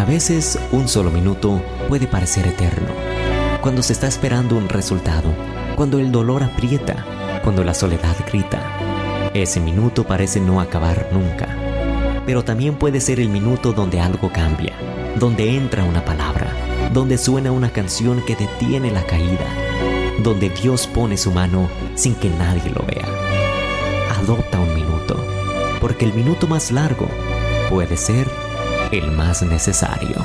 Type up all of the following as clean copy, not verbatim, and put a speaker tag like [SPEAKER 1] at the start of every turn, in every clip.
[SPEAKER 1] veces un solo minuto puede parecer eterno. Cuando se está esperando un resultado, cuando el dolor aprieta, cuando la soledad grita, ese minuto parece no acabar nunca. Pero también puede ser el minuto donde algo cambia, donde entra una palabra, donde suena una canción que detiene la caída, donde Dios pone su mano sin que nadie lo vea. Adopta un minuto, porque el minuto más largo puede ser el más necesario.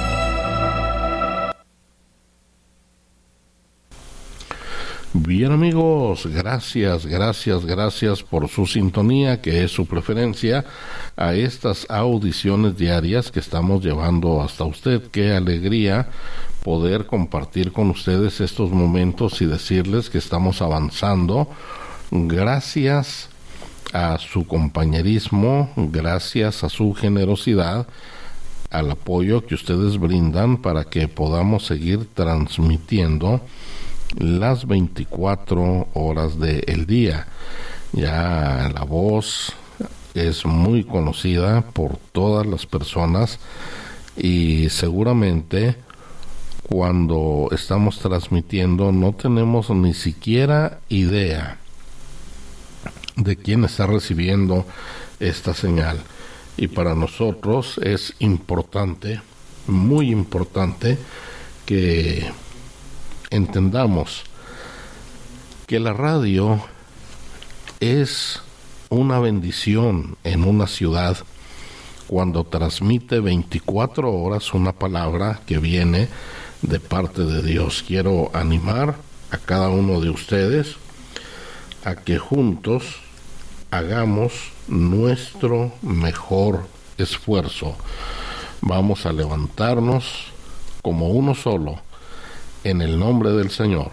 [SPEAKER 2] Bien, amigos, gracias por su sintonía, que es su preferencia a estas audiciones diarias que estamos llevando hasta usted. Qué alegría poder compartir con ustedes estos momentos y decirles que estamos avanzando gracias a su compañerismo, gracias a su generosidad, al apoyo que ustedes brindan para que podamos seguir transmitiendo las 24 horas del día. Ya la voz es muy conocida por todas las personas y seguramente cuando estamos transmitiendo no tenemos ni siquiera idea de quién está recibiendo esta señal. Y para nosotros es importante, muy importante, que entendamos que la radio es una bendición en una ciudad cuando transmite 24 horas una palabra que viene de parte de Dios. Quiero animar a cada uno de ustedes a que juntos hagamos nuestro mejor esfuerzo. Vamos a levantarnos como uno solo en el nombre del Señor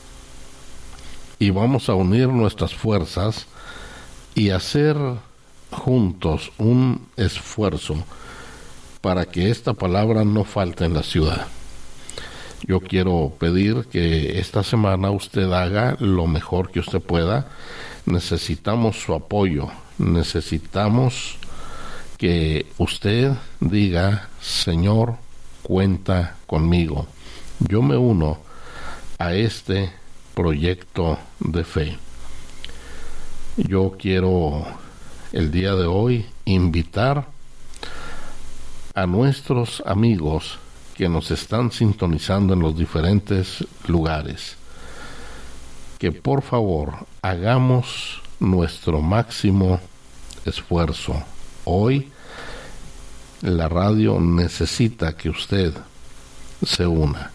[SPEAKER 2] y vamos a unir nuestras fuerzas y hacer juntos un esfuerzo para que esta palabra no falte en la ciudad. Yo quiero pedir que esta semana usted haga lo mejor que usted pueda. Necesitamos su apoyo, necesitamos que usted diga: Señor, cuenta conmigo. Yo me uno a este proyecto de fe. Yo quiero el día de hoy invitar a nuestros amigos que nos están sintonizando en los diferentes lugares que por favor hagamos nuestro máximo esfuerzo. Hoy la radio necesita que usted se una.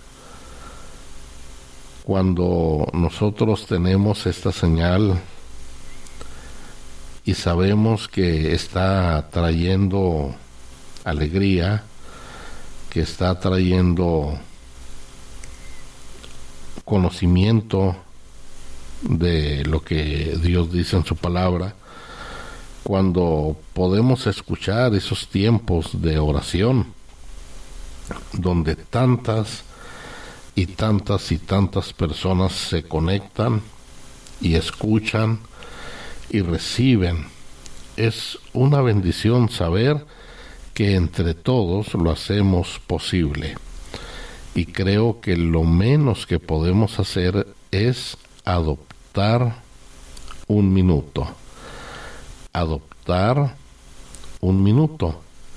[SPEAKER 2] Cuando nosotros tenemos esta señal y sabemos que está trayendo alegría, que está trayendo conocimiento de lo que Dios dice en su palabra, cuando podemos escuchar esos tiempos de oración donde tantas personas se conectan y escuchan y reciben, es una bendición saber que entre todos lo hacemos posible. Y creo que lo menos que podemos hacer es adoptar un minuto. Adoptar un minuto.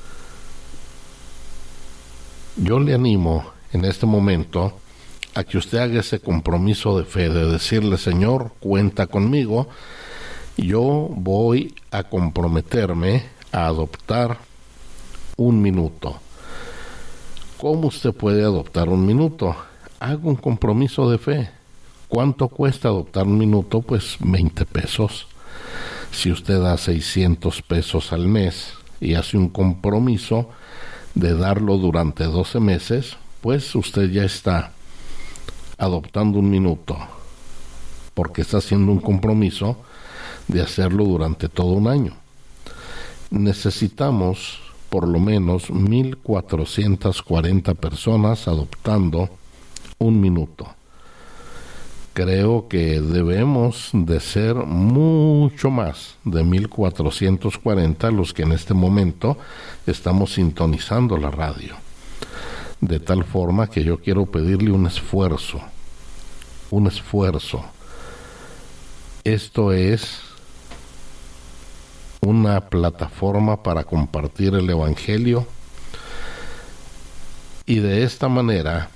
[SPEAKER 2] Yo le animo en este momento a que usted haga ese compromiso de fe, de decirle: Señor, cuenta conmigo. Yo voy a comprometerme a adoptar un minuto. ¿Cómo usted puede adoptar un minuto? Haga un compromiso de fe. ¿Cuánto cuesta adoptar un minuto? Pues 20 pesos. Si usted da 600 pesos al mes y hace un compromiso de darlo durante 12 meses, pues usted ya está adoptando un minuto, porque está haciendo un compromiso de hacerlo durante todo un año. Necesitamos por lo menos 1,440 personas adoptando un minuto. Creo que debemos de ser mucho más de 1,440 los que en este momento estamos sintonizando la radio. de tal forma que yo quiero pedirle un esfuerzo. Esto es una plataforma para compartir el Evangelio, y de esta manera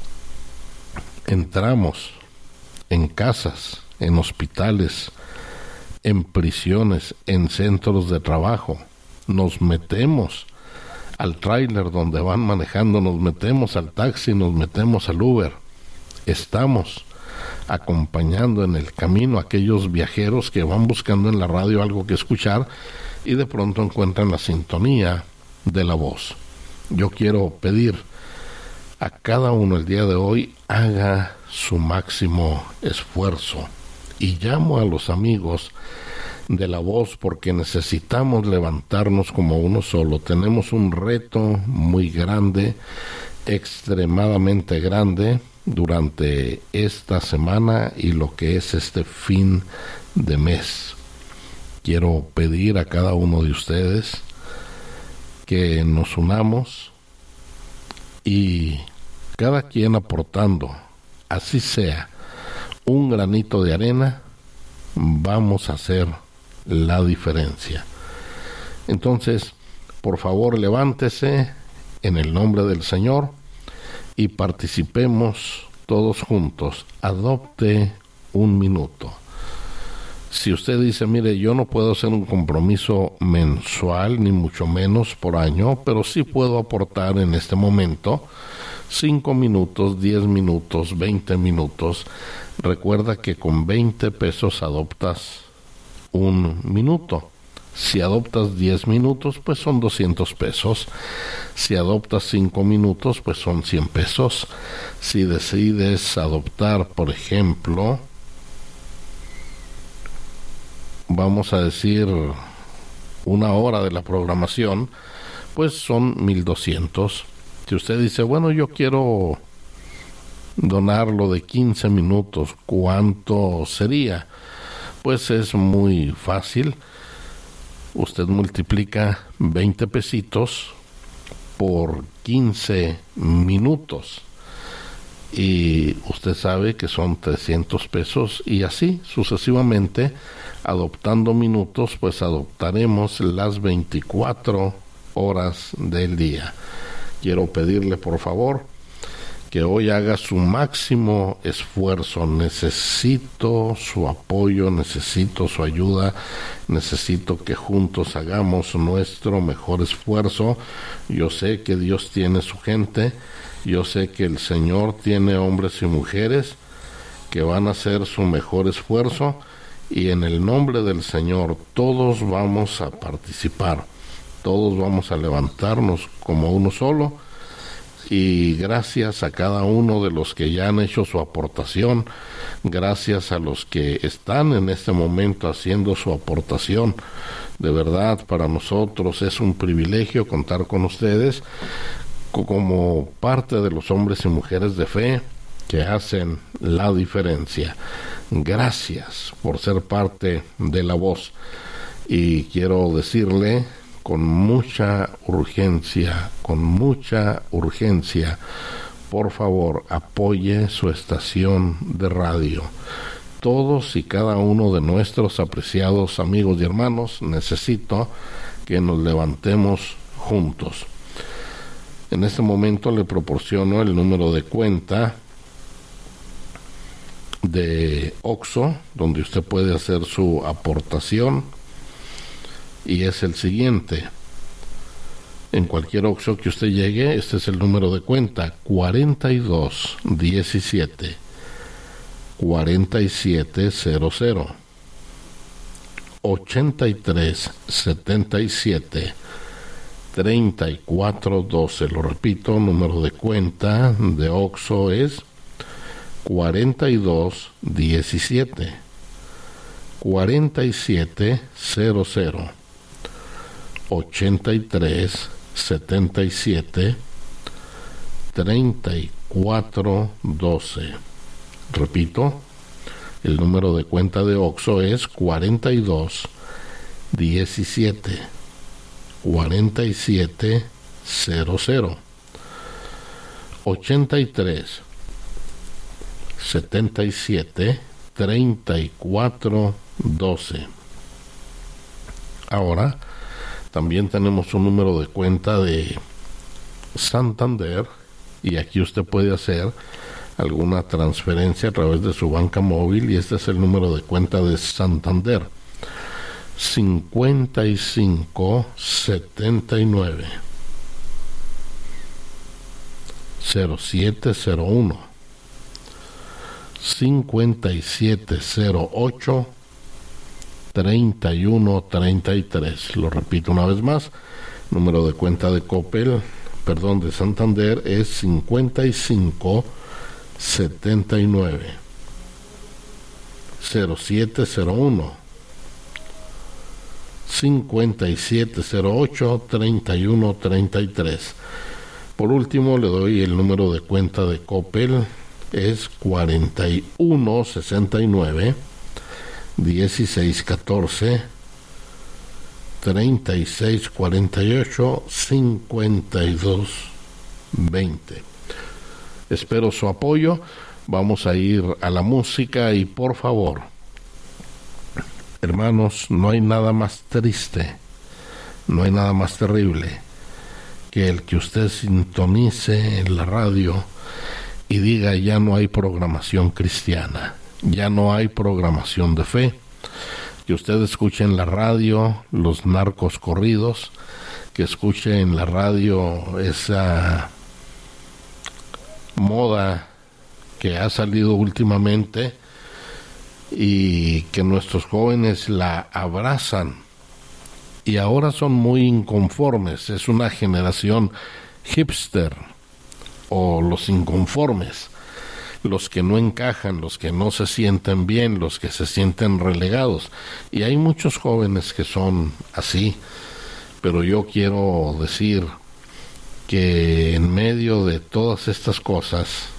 [SPEAKER 2] entramos en casas, en hospitales, en prisiones, en centros de trabajo, nos metemos al tráiler donde van manejando, nos metemos al taxi, nos metemos al Uber. Estamos acompañando en el camino a aquellos viajeros que van buscando en la radio algo que escuchar y de pronto encuentran la sintonía de la voz. Yo quiero pedir a cada uno el día de hoy haga su máximo esfuerzo, y llamo a los amigos de la voz porque necesitamos levantarnos como uno solo. Tenemos un reto muy grande, extremadamente grande, durante esta semana y lo que es este fin de mes. Quiero pedir a cada uno de ustedes que nos unamos y cada quien aportando, así sea, un granito de arena, vamos a hacer la diferencia. Entonces, por favor, levántese en el nombre del Señor y participemos todos juntos. Adopte un minuto. Si usted dice, mire, yo no puedo hacer un compromiso mensual, ni mucho menos por año, pero sí puedo aportar en este momento 5 minutos, 10 minutos, 20 minutos. Recuerda que con 20 pesos adoptas un minuto. Si adoptas 10 minutos, pues son 200 pesos. Si adoptas 5 minutos, pues son 100 pesos. Si decides adoptar, por ejemplo, vamos a decir 1 hora de la programación, pues son 1,200. Si usted dice, bueno, yo quiero donarlo de 15 minutos, ¿cuánto sería? Pues es muy fácil. Usted multiplica 20 pesitos por 15 minutos y usted sabe que son 300 pesos, y así sucesivamente, adoptando minutos, pues adoptaremos las 24 horas del día. Quiero pedirle, por favor, que hoy haga su máximo esfuerzo. Necesito su apoyo, necesito su ayuda, necesito que juntos hagamos nuestro mejor esfuerzo. Yo sé que Dios tiene su gente, yo sé que el Señor tiene hombres y mujeres que van a hacer su mejor esfuerzo, y en el nombre del Señor todos vamos a participar, todos vamos a levantarnos como uno solo. Y gracias a cada uno de los que ya han hecho su aportación, gracias a los que están en este momento haciendo su aportación. De verdad, para nosotros es un privilegio contar con ustedes como parte de los hombres y mujeres de fe que hacen la diferencia. Gracias por ser parte de la voz. Y quiero decirle con mucha urgencia, por favor, apoye su estación de radio. Todos y cada uno de nuestros apreciados amigos y hermanos, necesito que nos levantemos juntos. En este momento le proporciono el número de cuenta de OXXO, donde usted puede hacer su aportación, y es el siguiente. En cualquier OXXO que usted llegue, este es el número de cuenta: 4217 4700 8377 3412. Lo repito, número de cuenta de OXXO es 4217 4700 8377 3412. Repito, el número de cuenta de OXXO es 4217 4700 83 77 34 12. Ahora también tenemos un número de cuenta de Santander, y aquí usted puede hacer alguna transferencia a través de su banca móvil, y este es el número de cuenta de Santander: 55 79 0701 5708 3133. Lo repito una vez más: número de cuenta de de Santander es 55 79 0701 5708 3133. Por último, le doy el número de cuenta de Coppel, es 41 69 16 14 36 48 52 20. Espero su apoyo. Vamos a ir a la música, y por favor, hermanos, no hay nada más triste, no hay nada más terrible que el que usted sintonice en la radio y diga: ya no hay programación cristiana, ya no hay programación de fe. Que usted escuche en la radio los narcos corridos, que escuche en la radio esa moda que ha salido últimamente y que nuestros jóvenes la abrazan, y ahora son muy inconformes. Es una generación hipster, o los inconformes, los que no encajan, los que no se sienten bien, los que se sienten relegados. Y hay muchos jóvenes que son así, pero yo quiero decir que en medio de todas estas cosas